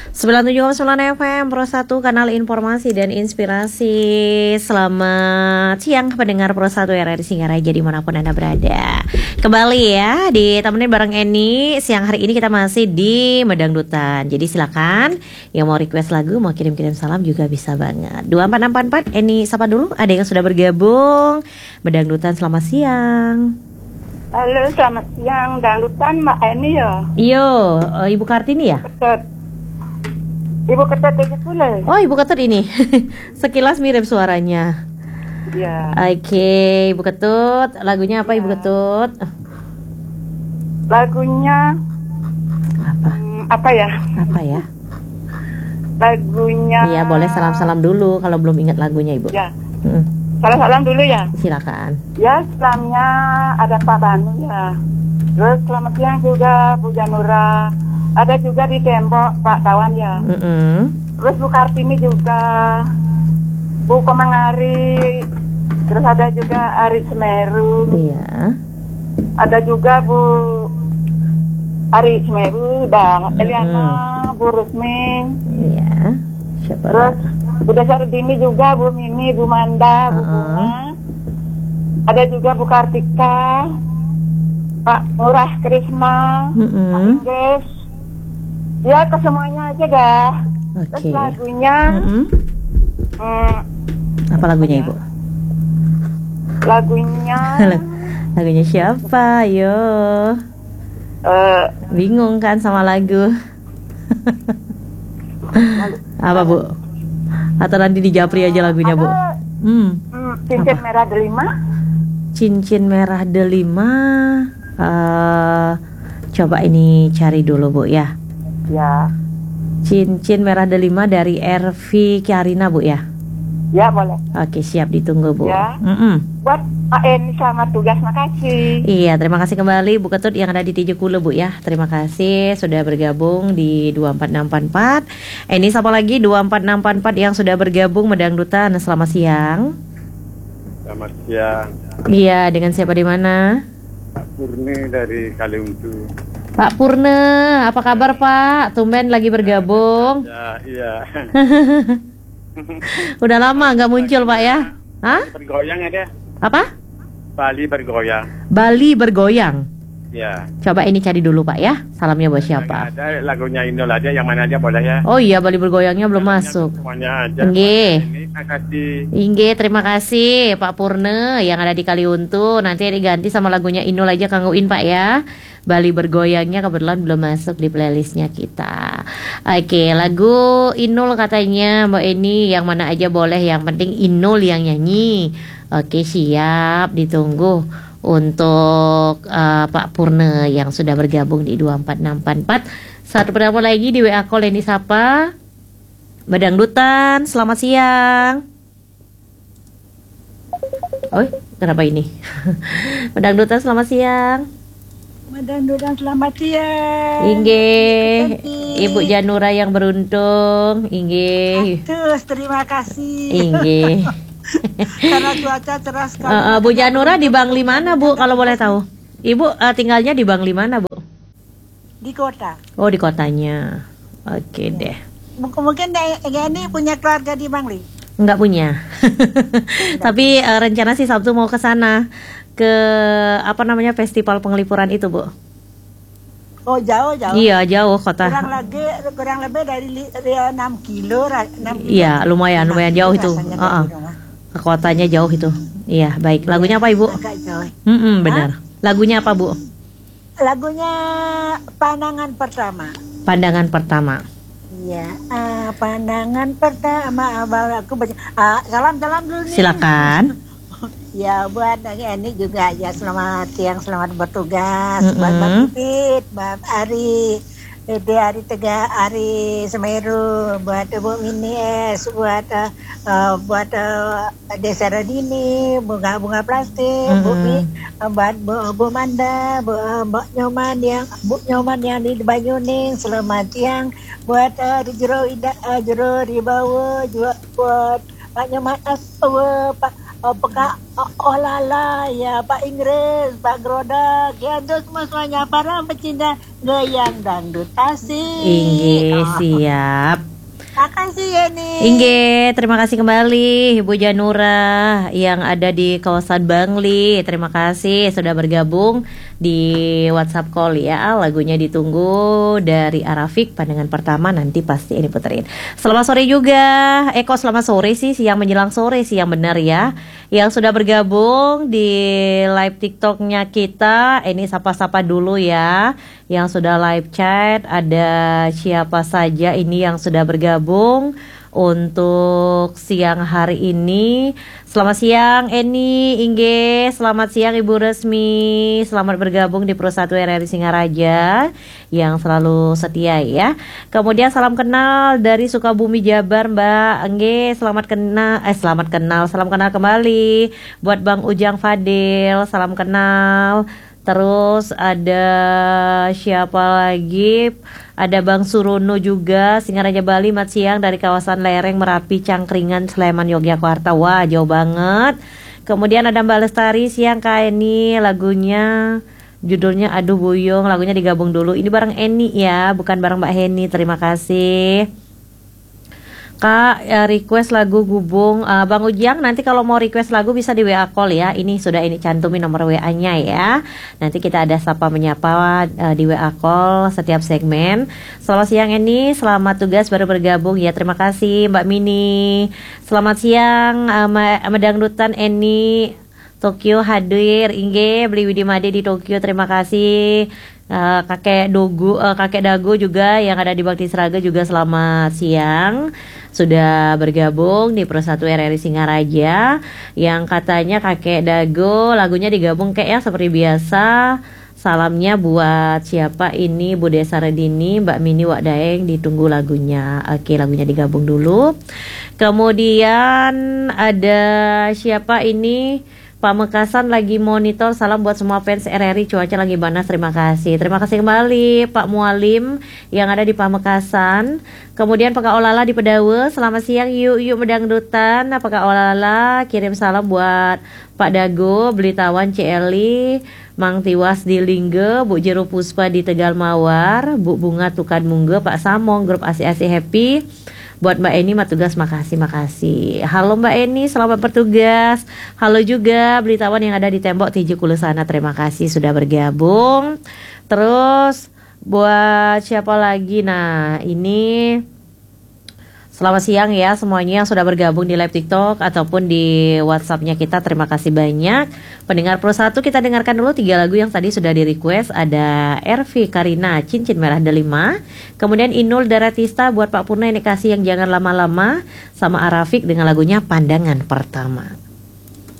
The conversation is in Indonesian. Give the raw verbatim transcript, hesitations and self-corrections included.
sembilan puluh tujuh koma sembilan F M Pro satu, kanal informasi dan inspirasi. Selamat siang pendengar Pro satu R R I Singaraja dimanapun Anda berada. Kembali ya ditemenin bareng Eni. Siang hari ini kita masih di Medangdutan. Jadi silakan yang mau request lagu, mau kirim-kirim salam juga bisa banget. Dua empat enam empat empat. Eni sapa dulu, ada yang sudah bergabung. Medangdutan, selamat siang. Halo, selamat siang. Dangdutan Mbak Eni ya? Iyo, uh, Ibu Kartini ya? Ketut. Ibu Ketut aja pula. Oh, Ibu Ketut ini. Sekilas mirip suaranya. Ya. Oke, Ibu Ketut. Lagunya apa, ya. Ibu Ketut? Lagunya apa? Hmm, apa ya? Apa ya? Lagunya. Iya, boleh salam-salam dulu kalau belum ingat lagunya, Ibu. Ya. Hmm. Salam-salam dulu ya. Silakan. Ya, salamnya ada Pak Banu ya. Terus selamat siang juga Bu Janura. Ada juga di tembok Pak Tawan ya. Mm-hmm. Terus Bu Kartini juga. Bu Komangari. Terus ada juga Ari Semeru. Iya. Ada juga Bu Ari Semeru dan Mm-hmm. Eliana, Bu Rusmin. Iya. Siapa? Terus Udah Sardini juga, Bu Mini, Bu Manda, Bu Uh-uh. Bunga. Ada juga Bu Kartika, Pak Murah Krisma, Mm-hmm. Pak Inggris. Ya, ke semuanya aja dah. Oke. Terus lagunya, Mm-hmm. hmm, Apa lagunya, Ibu? lagunya, Lagunya siapa? Yo. uh, Bingung kan sama lagu? Apa, Bu? Atau nanti dijapri aja lagunya, Bu? ada, Hmm. hmm, Cincin Apa? Merah Delima. Cincin Merah Delima. Uh, coba ini cari dulu, Bu ya. Ya, Cincin Merah Delima dari R V Karina, Bu ya. ya boleh. Oke, siap, ditunggu, Bu. Ya. Mm-mm. Buat Pak Eni selamat tugas, makasih. Iya, terima kasih kembali Bu Ketut yang ada di Tijekulo, Bu ya. Terima kasih sudah bergabung di dua empat enam empat empat. Ini siapa lagi dua empat enam empat empat yang sudah bergabung Medangdutan. Selamat siang. Selamat siang, Iya, dengan siapa di mana? Pak Purni dari Kaliuntu. Pak Purne, apa kabar Pak? Tumben lagi bergabung. Ya, iya. Udah lama nggak muncul Pak ya? Hah? Bergoyang ada. Apa? Bali bergoyang. Bali bergoyang. Ya. Coba ini cari dulu Pak ya. Salamnya buat siapa? Ada lagunya Indol aja, yang mana aja boleh ya. Oh iya, Bali bergoyangnya belum masuk. Semuanya aja. Nggih. Ini kasih. Inge, terima kasih Pak Purne yang ada di Kaliuntu. Nanti diganti sama lagunya Inul aja kangguin Pak ya. Bali bergoyangnya kebetulan belum masuk di playlistnya kita. Oke, lagu Inul katanya Mbak Eni, yang mana aja boleh, yang penting Inul yang nyanyi. Oke, siap, ditunggu untuk uh, Pak Purne yang sudah bergabung di dua empat enam empat empat. Satu penelpon lagi di W A call Eni Sapa. Medangdutan, selamat siang. Oh, kenapa ini? Medangdutan, selamat siang. Medangdutan selamat siang. Ingge, Ibu Janura yang beruntung. Ingge, Terus terima kasih. Ingge. Karena cuaca cerah sekali. Uh, uh, Bu Janura di Bangli mana, Bu? Kalau boleh tahu. Ibu uh, tinggalnya di Bangli mana, Bu? Di kota. Oh, di kotanya. Oke deh. Mungkin ini punya keluarga di Bangli. Enggak punya. Tapi uh, rencana sih Sabtu mau ke sana, ke apa namanya festival penglipuran itu, Bu. Oh, jauh jauh. Iya, jauh kota. Kurang lagi kurang lebih dari, dari enam kilo, enam kilo. Iya, lumayan lumayan jauh itu. Rasanya Uh-uh. dari rumah. Ke kotanya jauh itu. Iya, baik. Lagunya apa, Ibu? Agak jauh. Mm-mm, benar. Lagunya apa, Bu? Lagunya Pandangan Pertama. Pandangan Pertama. Iya, ah, pandangan pertama abang aku baca. Ah, salam salam dulu nih. Silakan. Ya buat ini juga ya, selamat siang, selamat bertugas. Mm-mm. Buat Mbak Pipit, Mbak Ari, Ede Ari Tega, Ari Semeru, buat Ibu Mini S, buat uh, uh, buat uh, Desa Radini, bunga-bunga plastik, Mm-mm. Bu Mi, uh, buat Bu, Bu Manda, Bu, uh, Mbak Nyoman yang Bu Nyoman yang di Banyuning, selamat siang. Buat uh, di Jero Ida, uh, Jero Ribawa, juga buat Pak Nyoman, uh, Pak apakah oh, oh lala ya Pak Inggris, Pak Grodak, ya untuk semua semuanya para pecinta goyang dangdut Tasik. Inggih, Oh, siap. makasih ya nih. Inggih, terima kasih kembali Ibu Janura yang ada di kawasan Bangli. Terima kasih sudah bergabung di WhatsApp call ya. Lagunya ditunggu dari Arafik, pandangan pertama, nanti pasti ini puterin. Selamat sore juga. Eh kok selamat sore sih, siang menjelang sore sih yang benar ya. Yang sudah bergabung di live TikToknya kita, ini sapa-sapa dulu ya. Yang sudah live chat, ada siapa saja ini yang sudah bergabung untuk siang hari ini. Selamat siang Eni, Ingge, selamat siang Ibu Resmi. Selamat bergabung di Pro satu R R I Singaraja yang selalu setia ya. Kemudian salam kenal dari Sukabumi Jabar Mbak Engge, selamat kenal eh selamat kenal, salam kenal kembali buat Bang Ujang Fadil, salam kenal. Terus ada siapa lagi? Ada Bang Surono juga, Singaraja Bali, mat siang dari kawasan lereng Merapi, Cangkringan, Sleman, Yogyakarta. Wah, jauh banget. Kemudian ada Mbak Lestari, siang Kak Eni, lagunya judulnya Aduh Buyung, lagunya digabung dulu. Ini bareng Eni ya, bukan bareng Mbak Heni. Terima kasih. Kak, ya, request lagu Gubung. uh, Bang Ujang, nanti kalau mau request lagu bisa di W A call ya. Ini sudah ini cantumin nomor W A-nya ya. Nanti kita ada sapa menyapa uh, di W A call setiap segmen. Selamat siang Eni, selamat tugas baru bergabung ya. Terima kasih Mbak Mini. Selamat siang uh, Medangdutan Eni Tokyo hadir. Ingge beli Widimade di Tokyo. Terima kasih. Uh, kakek Dogu, uh, kakek Dago juga yang ada di Bakti Seraga juga selamat siang, sudah bergabung di Pro satu R R I Singaraja. Yang katanya kakek Dago lagunya digabung kayak ya seperti biasa. Salamnya buat siapa ini, Bu Desa Redini, Mbak Mini Wak Daeng, ditunggu lagunya. Oke, lagunya digabung dulu. Kemudian ada siapa ini, Pamekasan lagi monitor, salam buat semua fans R R I, cuaca lagi panas, terima kasih. Terima kasih kembali Pak Mualim yang ada di Pamekasan. Kemudian Pak Olala di Pedawe, selamat siang yuk yuk medangdutan. Pak Olala kirim salam buat Pak Dago, Belitawan Cieli, Mang Tiwas di Lingge, Bu Jeru Puspa di Tegal Mawar, Bu Bunga Tukan Mungge, Pak Samong, grup A C A C Happy. Buat Mbak Eni matugas, makasih makasih. Halo Mbak Eni, selamat bertugas. Halo juga Belitawan yang ada di tembok Tiji Kulusana, terima kasih sudah bergabung. Terus buat siapa lagi? Nah ini selamat siang ya semuanya yang sudah bergabung di live TikTok ataupun di WhatsAppnya kita. Terima kasih banyak. Pendengar Pro satu, kita dengarkan dulu tiga lagu yang tadi sudah di request. Ada Ervi Karina, Cincin Merah Delima. Kemudian Inul Daratista buat Pak Purna, ini kasih yang jangan lama-lama. Sama Arafik dengan lagunya Pandangan Pertama.